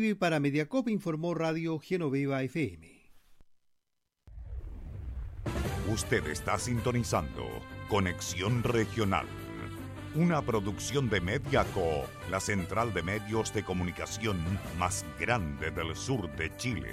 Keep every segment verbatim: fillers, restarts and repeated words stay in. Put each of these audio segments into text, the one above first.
Radio y para Mediacop informó Radio Genoveva F M. Usted está sintonizando Conexión Regional, una producción de Mediacop, la central de medios de comunicación más grande del sur de Chile.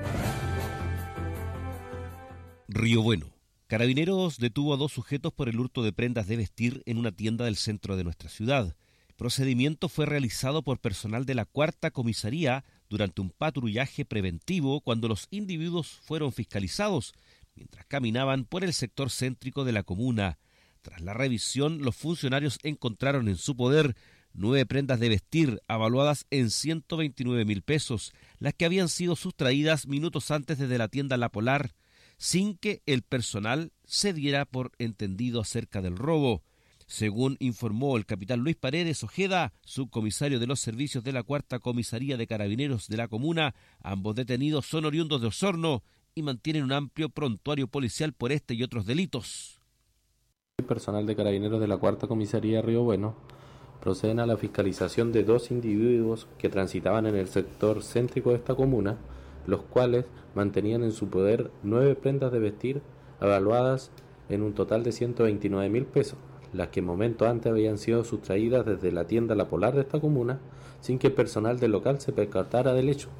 Río Bueno. Carabineros detuvo a dos sujetos por el hurto de prendas de vestir en una tienda del centro de nuestra ciudad. El procedimiento fue realizado por personal de la Cuarta Comisaría durante un patrullaje preventivo cuando los individuos fueron fiscalizados mientras caminaban por el sector céntrico de la comuna. Tras la revisión, los funcionarios encontraron en su poder nueve prendas de vestir avaluadas en ciento veintinueve mil pesos, las que habían sido sustraídas minutos antes desde la tienda La Polar, sin que el personal se diera por entendido acerca del robo. Según informó el capitán Luis Paredes Ojeda, subcomisario de los servicios de la Cuarta Comisaría de Carabineros de la comuna, ambos detenidos son oriundos de Osorno y mantienen un amplio prontuario policial por este y otros delitos. El personal de Carabineros de la Cuarta Comisaría Río Bueno proceden a la fiscalización de dos individuos que transitaban en el sector céntrico de esta comuna, los cuales mantenían en su poder nueve prendas de vestir evaluadas en un total de ciento veintinueve mil pesos, las que momentos antes habían sido sustraídas desde la tienda La Polar de esta comuna sin que el personal del local se percatara del hecho,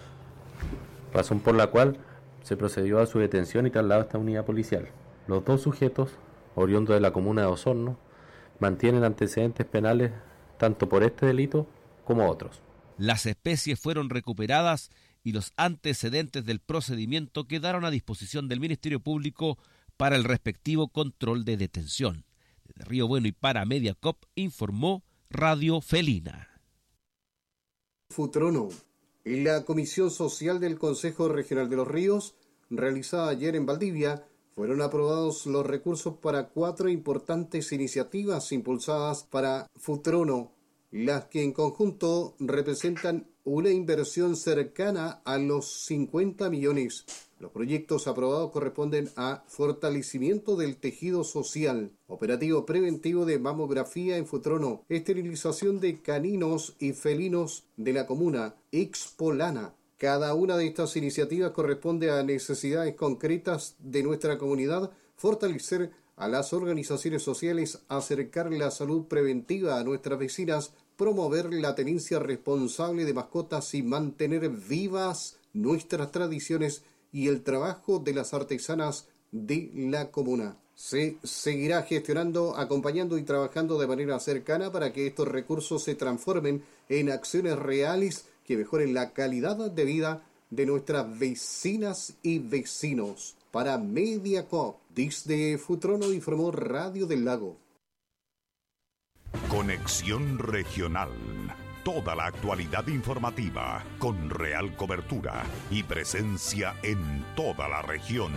razón por la cual se procedió a su detención y traslado a esta unidad policial. Los dos sujetos, oriundos de la comuna de Osorno, mantienen antecedentes penales tanto por este delito como otros. Las especies fueron recuperadas y los antecedentes del procedimiento quedaron a disposición del Ministerio Público para el respectivo control de detención. Desde Río Bueno y para Mediacop informó Radio Felina. Futrono. La Comisión Social del Consejo Regional de los Ríos, realizada ayer en Valdivia, fueron aprobados los recursos para cuatro importantes iniciativas impulsadas para Futrono, las que en conjunto representan una inversión cercana a los cincuenta millones. Los proyectos aprobados corresponden a fortalecimiento del tejido social, operativo preventivo de mamografía en Futrono, esterilización de caninos y felinos de la comuna, Expolana. Cada una de estas iniciativas corresponde a necesidades concretas de nuestra comunidad, fortalecer a las organizaciones sociales, acercar la salud preventiva a nuestras vecinas, promover la tenencia responsable de mascotas y mantener vivas nuestras tradiciones y el trabajo de las artesanas de la comuna. Se seguirá gestionando, acompañando y trabajando de manera cercana para que estos recursos se transformen en acciones reales que mejoren la calidad de vida de nuestras vecinas y vecinos. Para Mediacop, desde Futrono informó Radio del Lago. Conexión Regional. Toda la actualidad informativa con real cobertura y presencia en toda la región.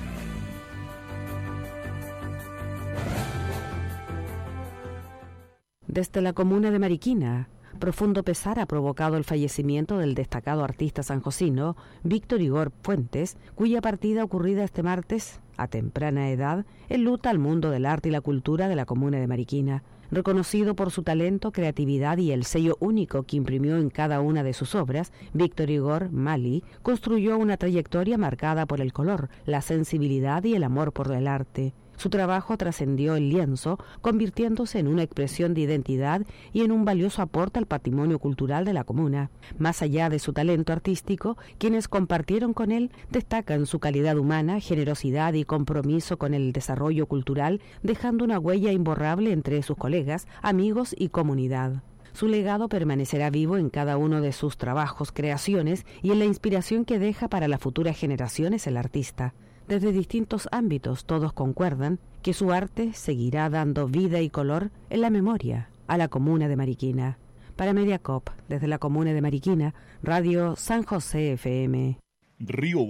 Desde la comuna de Mariquina, profundo pesar ha provocado el fallecimiento del destacado artista sanjosino Víctor Igor Fuentes, cuya partida ocurrida este martes, a temprana edad, enluta al mundo del arte y la cultura de la comuna de Mariquina. Reconocido por su talento, creatividad y el sello único que imprimió en cada una de sus obras, Víctor Igor Mali construyó una trayectoria marcada por el color, la sensibilidad y el amor por el arte. Su trabajo trascendió el lienzo, convirtiéndose en una expresión de identidad y en un valioso aporte al patrimonio cultural de la comuna. Más allá de su talento artístico, quienes compartieron con él destacan su calidad humana, generosidad y compromiso con el desarrollo cultural, dejando una huella imborrable entre sus colegas, amigos y comunidad. Su legado permanecerá vivo en cada uno de sus trabajos, creaciones y en la inspiración que deja para las futuras generaciones el artista. Desde distintos ámbitos todos concuerdan que su arte seguirá dando vida y color en la memoria a la comuna de Mariquina. Para Mediacop, desde la comuna de Mariquina, Radio San José F M. Río Bueno.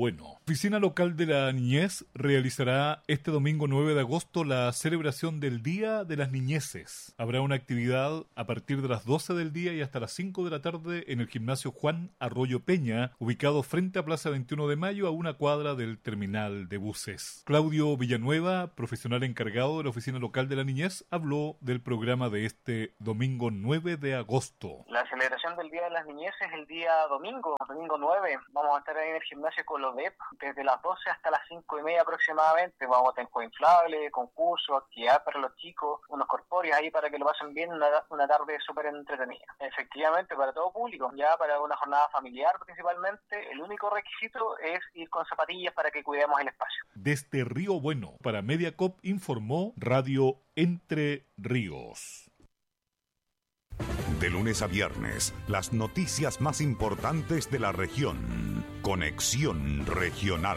Oficina Local de la Niñez realizará este domingo nueve de agosto la celebración del Día de las Niñeces. Habrá una actividad a partir de las doce del día y hasta las cinco de la tarde en el gimnasio Juan Arroyo Peña, ubicado frente a Plaza veintiuno de Mayo, a una cuadra del terminal de buses. Claudio Villanueva, profesional encargado de la Oficina Local de la Niñez, habló del programa de este domingo nueve de agosto. La celebración del Día de las Niñeces es el día domingo, domingo nueve. Vamos a estar ahí en el gimnasio Colodep desde las doce hasta las cinco y media aproximadamente. Vamos a tener juego inflable, concurso, actividad para los chicos, unos corpóreos ahí para que lo pasen bien, una, una tarde súper entretenida. Efectivamente, para todo público, ya para una jornada familiar principalmente, el único requisito es ir con zapatillas para que cuidemos el espacio. Desde Río Bueno, para Mediacop, informó Radio Entre Ríos. De lunes a viernes, las noticias más importantes de la región. Conexión Regional.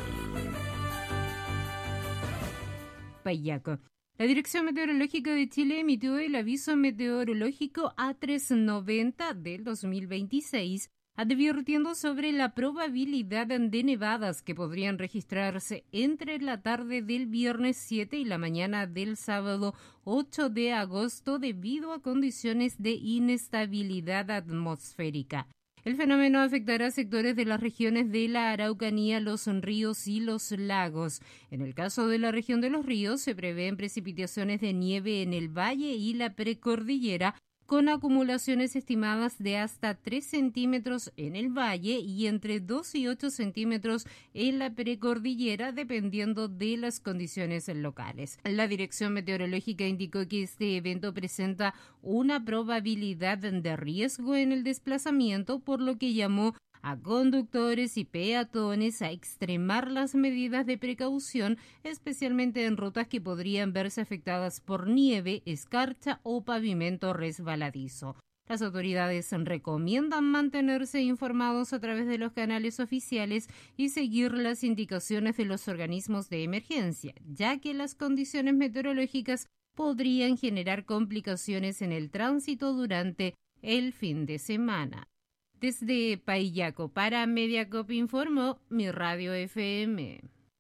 Payaco. La Dirección Meteorológica de Chile emitió el aviso meteorológico A trescientos noventa del dos mil veintiséis, advirtiendo sobre la probabilidad de nevadas que podrían registrarse entre la tarde del viernes siete y la mañana del sábado ocho de agosto debido a condiciones de inestabilidad atmosférica. El fenómeno afectará sectores de las regiones de la Araucanía, los ríos y los lagos. En el caso de la región de los ríos, se prevén precipitaciones de nieve en el valle y la precordillera, con acumulaciones estimadas de hasta tres centímetros en el valle y entre dos y ocho centímetros en la precordillera, dependiendo de las condiciones locales. La Dirección Meteorológica indicó que este evento presenta una probabilidad de riesgo en el desplazamiento, por lo que llamó a conductores y peatones a extremar las medidas de precaución, especialmente en rutas que podrían verse afectadas por nieve, escarcha o pavimento resbaladizo. Las autoridades recomiendan mantenerse informados a través de los canales oficiales y seguir las indicaciones de los organismos de emergencia, ya que las condiciones meteorológicas podrían generar complicaciones en el tránsito durante el fin de semana. Desde Payaco para Mediacop informó Mi Radio F M.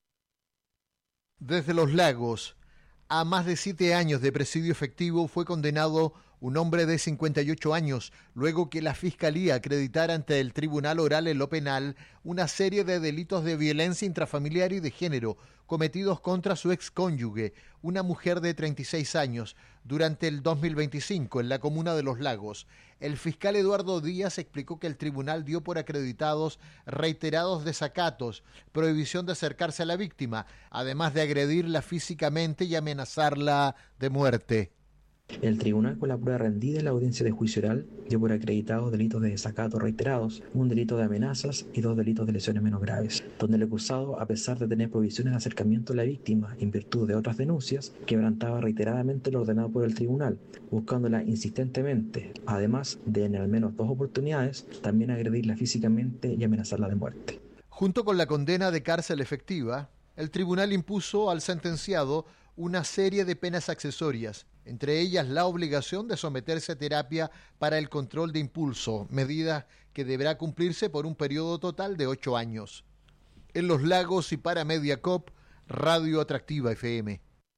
Desde Los Lagos, a más de siete años de presidio efectivo fue condenado un hombre de cincuenta y ocho años, luego que la Fiscalía acreditara ante el Tribunal Oral en lo Penal una serie de delitos de violencia intrafamiliar y de género cometidos contra su excónyuge, una mujer de treinta y seis años, durante el dos mil veinticinco en la comuna de Los Lagos. El fiscal Eduardo Díaz explicó que el tribunal dio por acreditados reiterados desacatos, prohibición de acercarse a la víctima, además de agredirla físicamente y amenazarla de muerte. El tribunal, con la prueba rendida en la audiencia de juicio oral, dio por acreditados delitos de desacato reiterados, un delito de amenazas y dos delitos de lesiones menos graves, donde el acusado, a pesar de tener prohibiciones de acercamiento a la víctima en virtud de otras denuncias, quebrantaba reiteradamente lo ordenado por el tribunal, buscándola insistentemente, además de en al menos dos oportunidades también agredirla físicamente y amenazarla de muerte. Junto con la condena de cárcel efectiva, el tribunal impuso al sentenciado una serie de penas accesorias, entre ellas la obligación de someterse a terapia para el control de impulso, medida que deberá cumplirse por un periodo total de ocho años. En Los Lagos y para Mediacop, Radio Atractiva F M.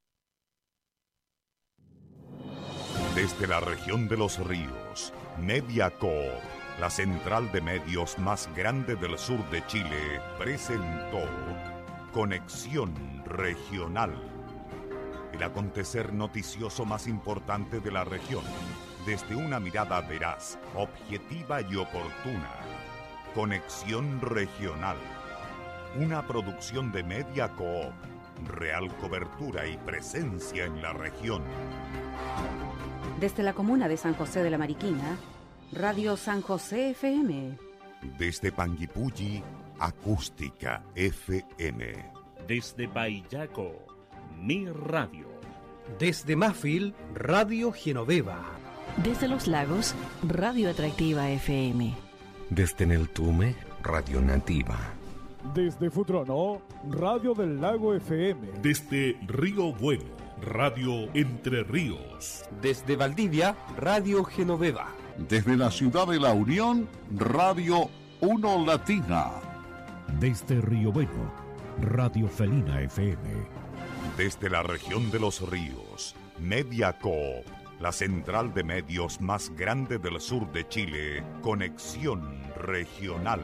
Desde la región de los ríos, Mediacop, la central de medios más grande del sur de Chile, presentó Conexión Regional. El acontecer noticioso más importante de la región, desde una mirada veraz, objetiva y oportuna. Conexión Regional. Una producción de Mediacoop. Real cobertura y presencia en la región. Desde la comuna de San José de la Mariquina, Radio San José F M. Desde Panguipulli, Acústica F M. Desde Payaco, Mi Radio. Desde Mafil, Radio Genoveva. Desde Los Lagos, Radio Atractiva F M. Desde Neltume, Radio Nativa. Desde Futrono, Radio del Lago F M. Desde Río Bueno, Radio Entre Ríos. Desde Valdivia, Radio Genoveva. Desde la ciudad de La Unión, Radio Uno Latina. Desde Río Bueno, Radio Felina F M. Desde la región de los ríos, Mediacoop, la central de medios más grande del sur de Chile, Conexión Regional.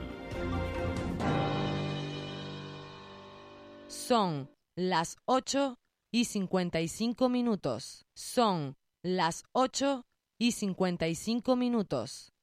Son las ocho y cincuenta y cinco minutos. Son las ocho y cincuenta y cinco minutos.